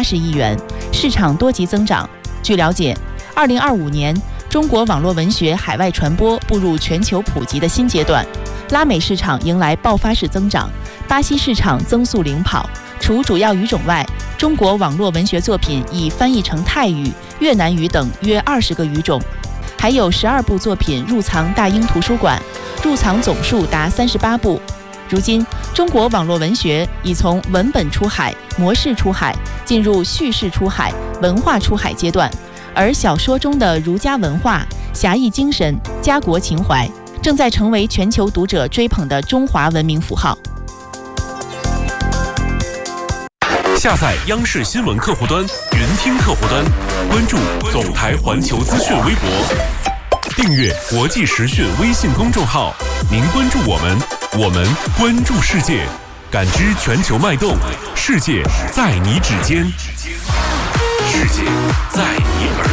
180亿元，市场多级增长。据了解，2025年中国网络文学海外传播步入全球普及的新阶段，拉美市场迎来爆发式增长，巴西市场增速领跑。除主要语种外，中国网络文学作品已翻译成泰语、越南语等约20个语种，还有12部作品入藏大英图书馆，入藏总数达38部。如今，中国网络文学已从文本出海、模式出海进入叙事出海、文化出海阶段，而小说中的儒家文化、侠义精神、家国情怀正在成为全球读者追捧的中华文明符号。 下载央视新闻客户端、云听客户端，关注总台环球资讯微博，订阅国际时讯微信公众号。您关注我们，我们关注世界，感知全球脉动，世界在你指尖，世界在你耳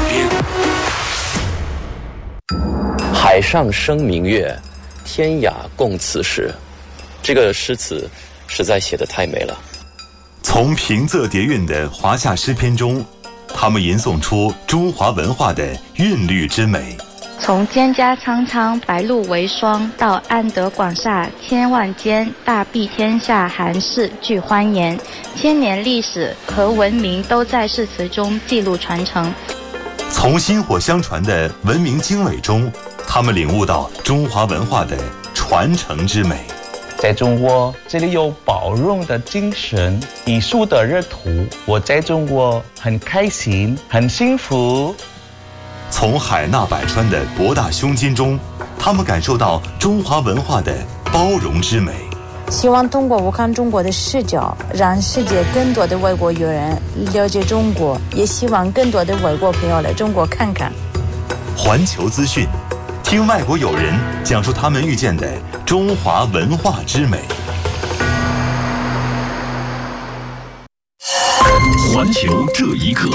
边。海上生明月，天涯共此时。这个诗词实在写得太美了。 从平仄叠韵的华夏诗篇中，他们吟诵出中华文化的韵律之美。 从蒹葭苍苍，白露为霜，到安得广厦千万间，大庇天下寒士俱欢颜，千年历史和文明都在诗词中记录传承。 从薪火相传的文明经纬中，他们领悟到中华文化的传承之美。 在中国，这里有包容的精神，艺术的热土。我在中国很开心，很幸福。 从海纳百川的博大胸襟中，他们感受到中华文化的包容之美。 希望通过我看中国的视角，让世界更多的外国友人了解中国，也希望更多的外国朋友来中国看看。 环球资讯，听外国友人讲述他们遇见的中华文化之美。 环球这一刻。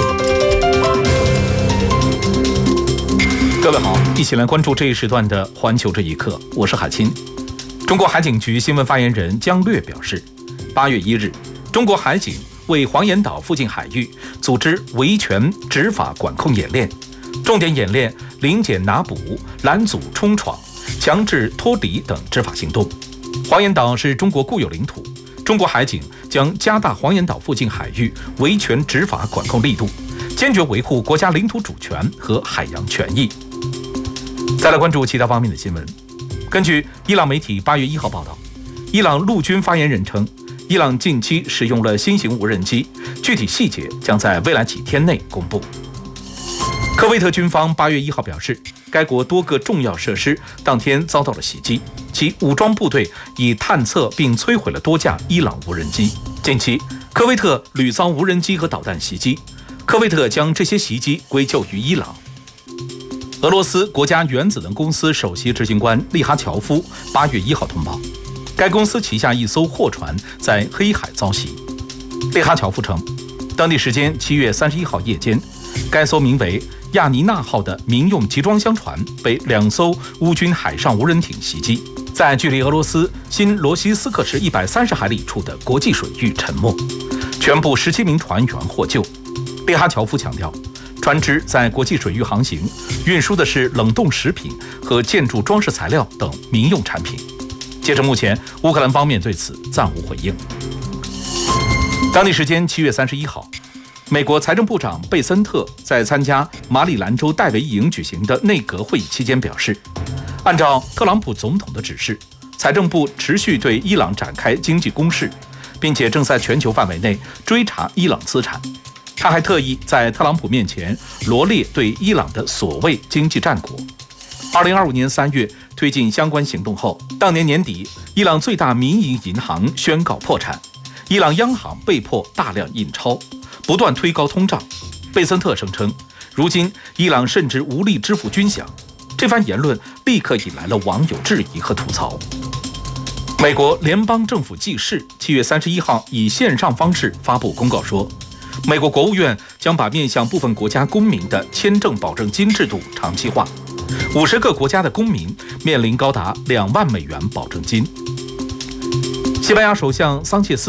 各位好，一起来关注这一时段的环球这一刻，我是海清。中国海警局新闻发言人姜略表示，8月1日，中国海警为黄岩岛附近海域组织维权执法管控演练，重点演练临检拿捕、拦阻冲闯、强制脱离等执法行动。黄岩岛是中国固有领土，中国海警将加大黄岩岛附近海域维权执法管控力度，坚决维护国家领土主权和海洋权益。再来关注其他方面的新闻。根据伊朗媒体8月1号报道，伊朗陆军发言人称，伊朗近期使用了新型无人机，具体细节将在未来几天内公布。科威特军方8月1号表示，该国多个重要设施当天遭到了袭击，其武装部队已探测并摧毁了多架伊朗无人机。近期，科威特屡遭无人机和导弹袭击，科威特将这些袭击归咎于伊朗。俄罗斯国家原子能公司首席执行官利哈乔夫8月1号通报，该公司旗下一艘货船在黑海遭袭。利哈乔夫称，当地时间7月31号夜间，该艘名为亚尼娜号的民用集装箱船被2艘乌军海上无人艇袭击，在距离俄罗斯新罗西斯克市130海里处的国际水域沉没，全部17名船员获救。利哈乔夫强调，船只在国际水域航行，运输的是冷冻食品和建筑装饰材料等民用产品。截至目前，乌克兰方面对此暂无回应。当地时间7月31号，美国财政部长贝森特在参加马里兰州戴维营举行的内阁会议期间表示，按照特朗普总统的指示，财政部持续对伊朗展开经济攻势，并且正在全球范围内追查伊朗资产。他还特意在特朗普面前罗列对伊朗的所谓经济战果。2025年3月推进相关行动后，当年年底，伊朗最大民营银行宣告破产，伊朗央行被迫大量印钞，不断推高通胀。贝森特声称，如今伊朗甚至无力支付军饷。这番言论立刻引来了网友质疑和吐槽。美国联邦政府记事7月31号以线上方式发布公告说，美国国务院将把面向部分国家公民的签证保证金制度长期化，50个国家的公民面临高达2万美元保证金。西班牙首相桑切斯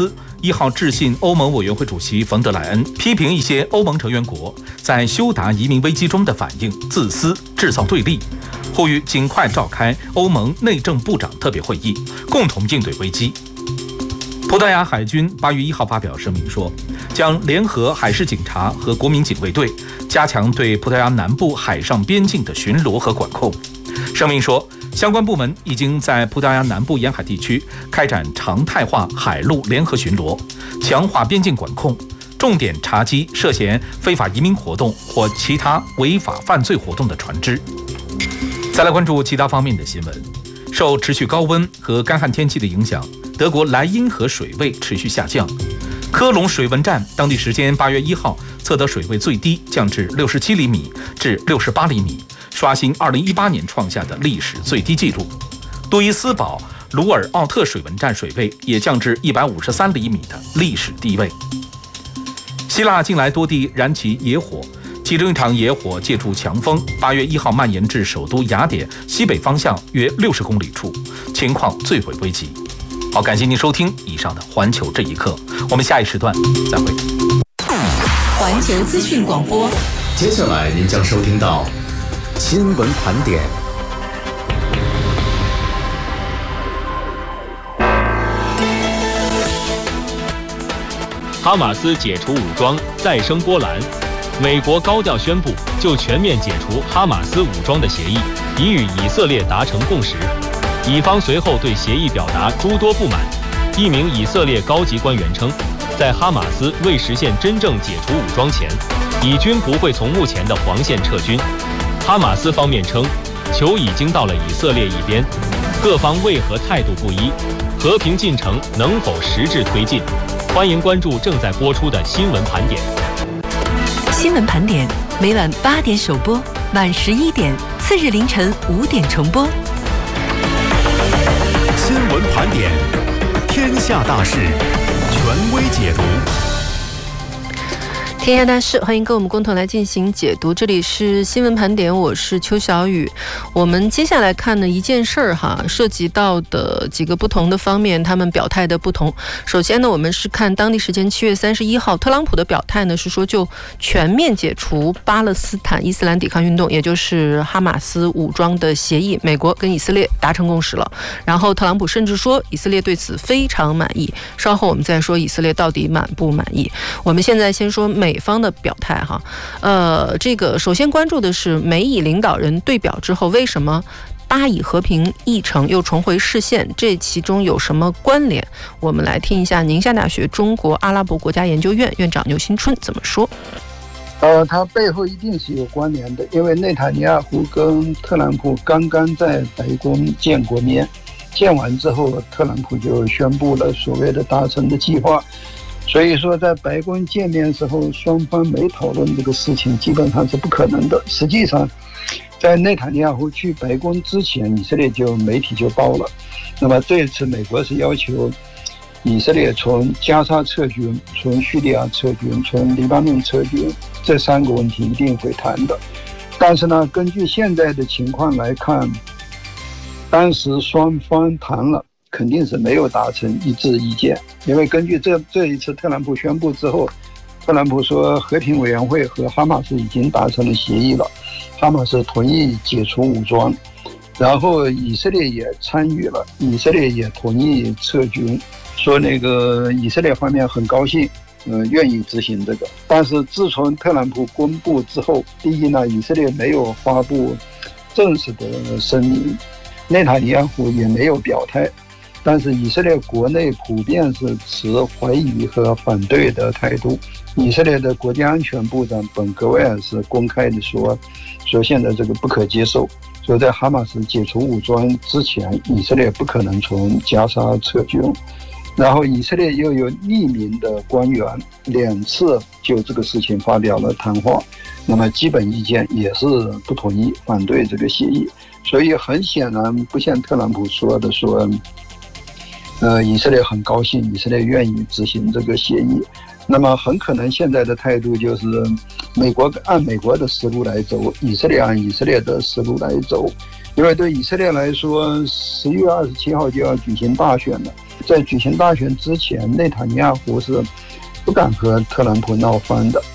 1号致信欧盟委员会主席冯德莱恩，批评一些欧盟成员国在修达移民危机中的反应自私、制造对立，呼吁尽快召开欧盟内政部长特别会议，共同应对危机。葡萄牙海军8月1号发表声明说，将联合海事警察和国民警卫队加强对葡萄牙南部海上边境的巡逻和管控。声明说，相关部门已经在葡萄牙南部沿海地区开展常态化海陆联合巡逻，强化边境管控，重点查缉涉嫌非法移民活动或其他违法犯罪活动的船只。再来关注其他方面的新闻。受持续高温和干旱天气的影响，德国莱茵河水位持续下降。科隆水文站当地时间8月1号测得水位最低降至67厘米至68厘米，刷新2018年创下的历史最低纪录。杜伊斯堡鲁尔奥特水文站水位也降至153厘米的历史低位。希腊近来多地燃起野火，其中一场野火借助强风8月1号蔓延至首都雅典西北方向约60公里处，情况最为危急。好，感谢您收听以上的环球这一刻，我们下一时段再会。 环球资讯广播， 接下来您将收听到新闻盘点。 哈马斯解除武装再生波澜，美国高调宣布就全面解除哈马斯武装的协议，已与以色列达成共识。以方随后对协议表达诸多不满。一名以色列高级官员称，在哈马斯未实现真正解除武装前，以军不会从目前的黄线撤军。哈马斯方面称，球已经到了以色列一边，各方为何态度不一？和平进程能否实质推进？欢迎关注正在播出的新闻盘点。 新闻盘点每晚8点首播，晚11点，次日凌晨5点重播。 新闻盘点，天下大事，权威解读。 天下大事，欢迎跟我们共同来进行解读。这里是新闻盘点，我是邱小雨。我们接下来看的一件事儿哈，涉及到的几个不同的方面，他们表态的不同。首先呢，我们是看当地时间7月31号，特朗普的表态呢是说就全面解除巴勒斯坦伊斯兰抵抗运动，也就是哈马斯武装的协议，美国跟以色列达成共识了。然后特朗普甚至说以色列对此非常满意。稍后我们再说以色列到底满不满意。我们现在先说美方的表态哈，这个首先关注的是美以领导人对表之后，为什么巴以和平议程又重回视线？这其中有什么关联？我们来听一下宁夏大学中国阿拉伯国家研究院院长牛新春怎么说。 它背后一定是有关联的，因为内塔尼亚胡跟特朗普刚刚在白宫见过面，见完之后，特朗普就宣布了所谓的达成的计划。所以说在白宫见面的时候，双方没讨论这个事情基本上是不可能的。实际上在内塔尼亚胡去白宫之前，以色列媒体就报了，那么这一次美国是要求以色列从加沙撤军，从叙利亚撤军，从黎巴嫩撤军，这3个问题一定会谈的。但是呢，根据现在的情况来看，当时双方谈了肯定是没有达成一致意见，因为根据这一次特朗普宣布之后，特朗普说和平委员会和哈马斯已经达成了协议了，哈马斯同意解除武装，然后以色列也参与了，以色列也同意撤军，说那个以色列方面很高兴，愿意执行这个。但是自从特朗普公布之后，第一呢，以色列没有发布正式的声明，内塔尼亚胡也没有表态。但是以色列国内普遍是持怀疑和反对的态度。以色列的国家安全部长本格维尔是公开的说现在这个不可接受，说在哈马斯解除武装之前，以色列不可能从加沙撤军。然后以色列又有匿名的官员2次就这个事情发表了谈话，那么基本意见也是不同意，反对这个协议。所以很显然不像特朗普说的以色列很高兴，以色列愿意执行这个协议。 那么很可能现在的态度就是美国按美国的思路来走，以色列按以色列的思路来走。因为对以色列来说，10月27号就要举行大选了，在举行大选之前，内塔尼亚胡是不敢和特朗普闹翻的。